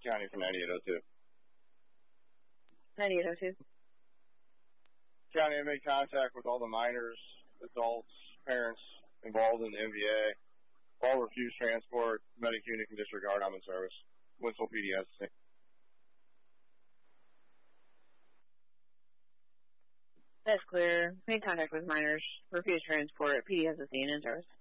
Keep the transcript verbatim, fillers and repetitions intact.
County for ninety-eight oh two. ninety-eight oh two. County, I made contact with all the minors, adults, parents involved in the M V A. All refused transport. Medic unit can disregard. I'm in service. Winslow P D S. That's clear. Made contact with minors. Refused transport. P D has a scene in service.